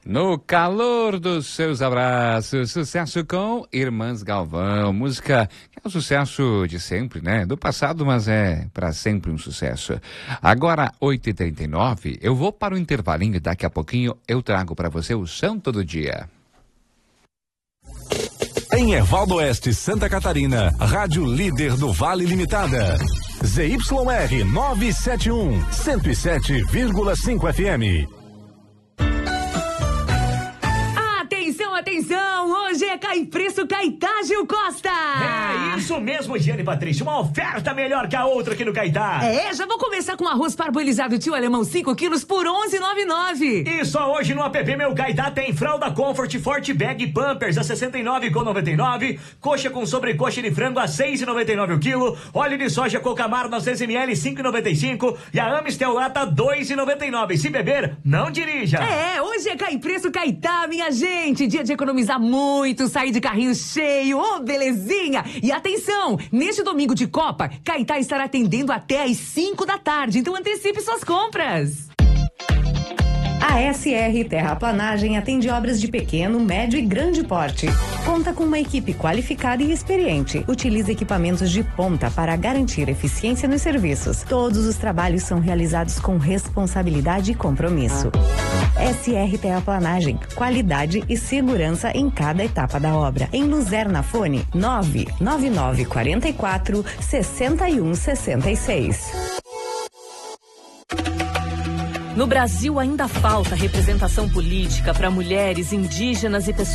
No calor dos seus abraços, sucesso com Irmãs Galvão, música que é um sucesso de sempre, né? Do passado, mas é para sempre um sucesso. Agora, 8h39, eu vou para o intervalinho e daqui a pouquinho eu trago para você o Santo do Dia. Em Ervaldo Oeste, Santa Catarina, Rádio Líder do Vale Limitada. ZYR 971, 107,5 FM. Atenção, hoje é Cai Preço Caetá, Gil Costa. É isso mesmo, Giane Patrícia, uma oferta melhor que a outra aqui no Caetá. Já vou começar com arroz parboilizado Tio Alemão 5 quilos por 11,99. E só hoje no app Meu Caetá tem fralda Comfort Forte Bag Pampers a 69,99, coxa com sobrecoxa de frango a 6,99 o quilo, óleo de soja Cocamar 900 ml 5,95 e a Amistel Lata 2,99. Se beber, não dirija. Hoje é Cai Preço Caetá, minha gente. Dia de economizar muito, sair de carrinho cheio, belezinha! E atenção, neste domingo de Copa, Caetá estará atendendo até às 5 da tarde, então antecipe suas compras. A SR Terraplanagem atende obras de pequeno, médio e grande porte. Conta com uma equipe qualificada e experiente. Utiliza equipamentos de ponta para garantir eficiência nos serviços. Todos os trabalhos são realizados com responsabilidade e compromisso. SR Terraplanagem, qualidade e segurança em cada etapa da obra. Em Luzerna, fone 99944 6166. No Brasil ainda falta representação política para mulheres, indígenas e pessoas